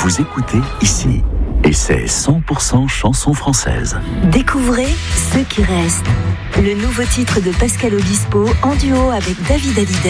vous écoutez ici. Et c'est 100% chansons françaises. Découvrez Ceux qui restent. Le nouveau titre de Pascal Obispo en duo avec David Hallyday.